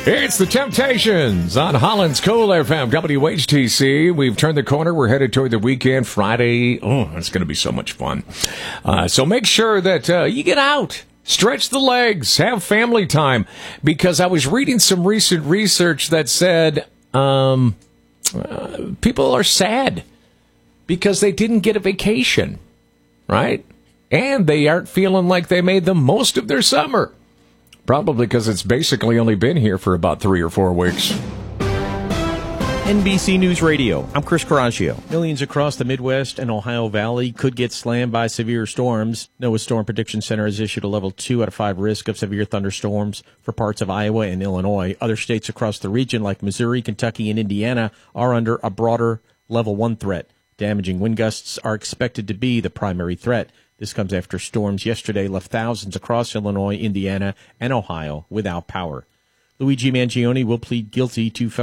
It's the Temptations on Holland's Cool FM, WHTC. We've turned the corner. We're headed toward the weekend. Friday. Oh, it's going to be so much fun. So make sure that you get out, stretch the legs, have family time. Because I was reading some recent research that said people are sad because they didn't get a vacation, right? And they aren't feeling like they made the most of their summer. Probably because it's basically only been here for about 3 or 4 weeks. NBC News Radio, I'm Chris Coraggio. Millions across the Midwest and Ohio Valley could get slammed by severe storms. NOAA Storm Prediction Center has issued a level 2 out of 5 risk of severe thunderstorms for parts of Iowa and Illinois. Other states across the region like Missouri, Kentucky, and Indiana are under a broader level 1 threat. Damaging wind gusts are expected to be the primary threat. This comes after storms yesterday left thousands across Illinois, Indiana, and Ohio without power. Luigi Mangione will plead guilty to federal